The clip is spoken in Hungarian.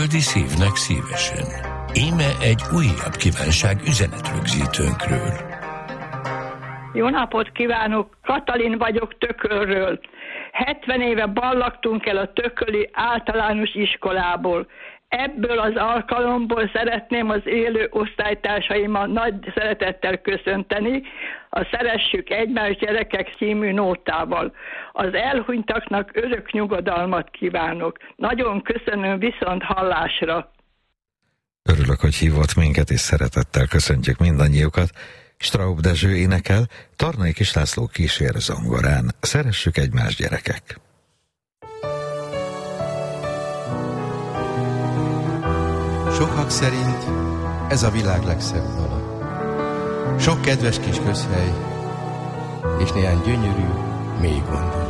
földi szívnek szívesen. Íme egy újabb kívánság üzenetrögzítőnkről. Jó napot kívánok! Katalin vagyok Tökölről. 70 éve ballagtunk el a tököli általános iskolából. Ebből az alkalomból szeretném az élő osztálytársaimat nagy szeretettel köszönteni a Szeressük egymást gyerekek című nótával. Az elhunytaknak örök nyugodalmat kívánok. Nagyon köszönöm, viszont hallásra. Örülök, hogy hívott minket, és szeretettel köszöntjük mindannyiukat. Straub Dezső énekel, Tarnai Kis László kísér zongorán. Szeressük egymást, gyerekek! Sokak szerint ez a világ legszebb dala. Sok kedves kis közhely, és néhány gyönyörű, mély gondolat.